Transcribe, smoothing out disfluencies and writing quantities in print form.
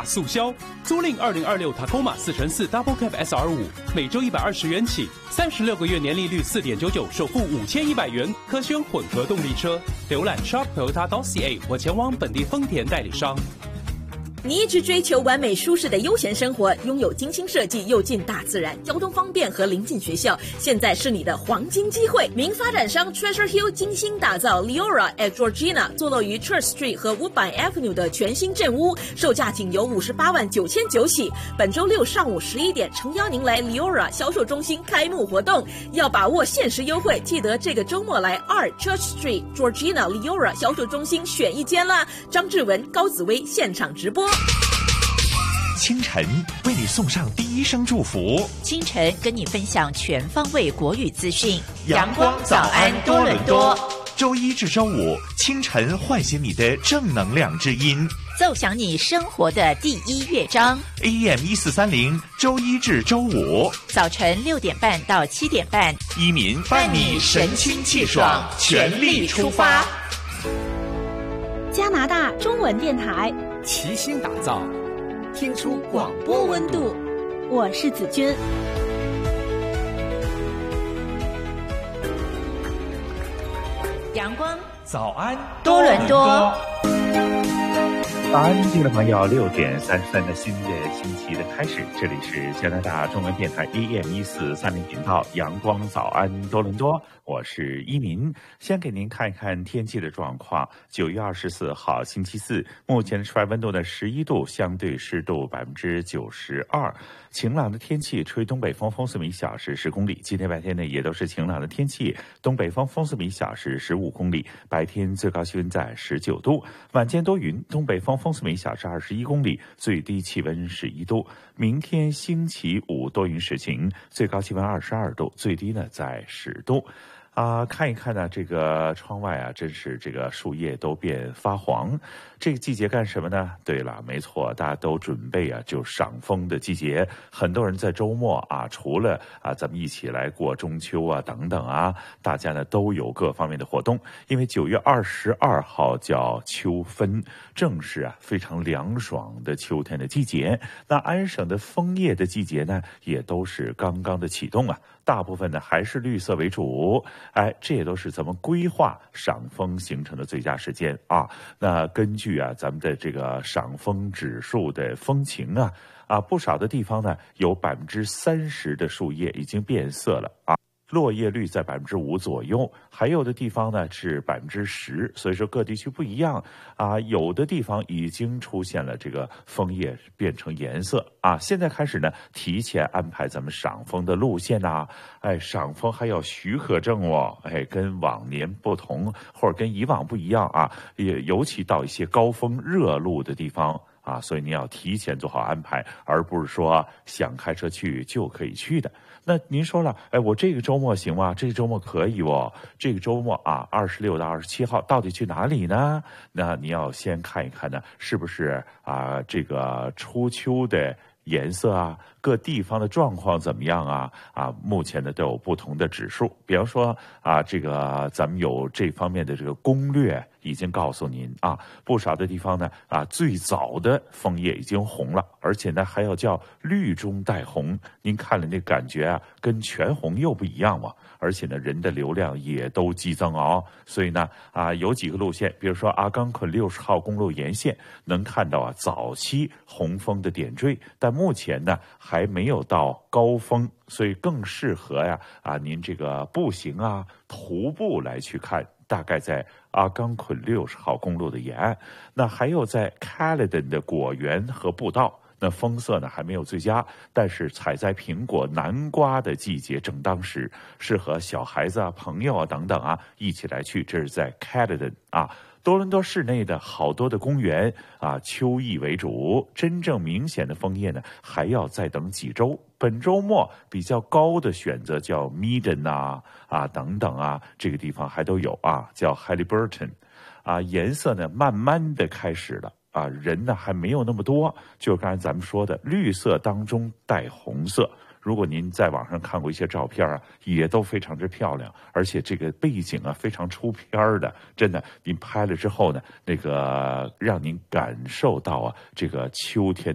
速销。租赁2026 Tacoma 4x4 Double Cab SR5，每周120元起，36个月年利率4.99%，首付5100元，可选混合动力车。浏览 shop.toyota.ca 或前往本地丰田代理商。 你一直追求完美舒适的悠闲生活，拥有精心设计又近大自然、交通方便和临近学校，现在是你的黄金机会。名发展商 Treasure Hill 精心打造 Leora at Georgina， 坐落于 Church Street 和 Woodbine Avenue 的全新镇屋，售价仅由58.999起。本周六上午11点，诚邀您来 Leora 销售中心开幕活动，要把握限时优惠，记得这个周末来2 Church Street Georgina Leora 销售中心选一间啦。张志文、高紫薇现场直播。 清晨为你送上第一声祝福， 清晨跟你分享全方位国语资讯。 阳光早安多伦多，周一至周五清晨唤醒你的正能量之音， 奏响你生活的第一乐章。 AM1430，周一至周五早晨6点半到7点半， 依民伴你神清气爽，全力出发。 加拿大中文电台齐心打造， 听出广播温度。我是子君。 阳光早安多伦多。 早安，听众朋友，6点33的新的星期的开始，这里是加拿大中文电台 AM1430频道，阳光早安多伦多，我是依民。先给您看一看天气的状况。9月24号星期四，目前的室外温度呢11度，相对湿度92%，晴朗的天气，吹东北风，风速每小时10公里。今天白天呢也都是晴朗的天气，东北风，风速每小时15公里，白天最高气温在19度，晚间多云，东北风，风速每小时21公里，最低气温11度。明天星期五多云时晴，最高气温22度，最低呢在10度。看一看呢，这个窗外啊，真是这个树叶都变发黄。这个季节干什么呢？对了，没错，大家都准备啊，就赏枫的季节。很多人在周末啊，除了咱们一起来过中秋啊等等啊，大家呢都有各方面的活动。因为9月22号叫秋分，正是非常凉爽的秋天的季节。那安省的枫叶的季节呢，也都是刚刚的启动啊。大部分呢还是绿色为主，这也都是咱们规划赏枫形成的最佳时间啊。那根据咱们的这个赏枫指数的风情不少的地方呢有30%的树叶已经变色了啊。落叶率在5%左右，还有的地方呢是10%，所以说各地区不一样有的地方已经出现了这个枫叶变成颜色现在开始呢，提前安排咱们赏枫的路线赏枫还要许可证跟往年不同，或者跟以往不一样也尤其到一些高峰热路的地方所以你要提前做好安排，而不是说想开车去就可以去的。那您说了，我这个周末行吗？这个周末可以哦。这个周末26到27号到底去哪里呢？那你要先看一看呢，是不是这个初秋的颜色各地方的状况怎么样目前呢都有不同的指数。比方说这个咱们有这方面的这个攻略已经告诉您不少的地方呢最早的枫叶已经红了，而且呢还要叫绿中带红。您看了那感觉跟全红又不一样嘛。而且呢人的流量也都激增所以呢有几个路线，比如说阿冈昆60号公路沿线能看到早期红枫的点缀，但目前呢还没有到高峰，所以更适合您这个步行徒步来去看，大概在阿冈昆60号公路的沿岸。那还有在 Caledon 的果园和步道，那枫色呢还没有最佳，但是采摘苹果、南瓜的季节正当时，适合小孩子朋友等等一起来去。这是在 Caledon多伦多市内的好多的公园秋意为主，真正明显的枫叶呢还要再等几周。本周末比较高的选择叫 Meaden 等等这个地方还都有叫 Haliburton 颜色呢慢慢的开始了人呢还没有那么多，就刚才咱们说的绿色当中带红色。如果您在网上看过一些照片也都非常之漂亮，而且这个背景非常出片的，真的您拍了之后呢，那个让您感受到这个秋天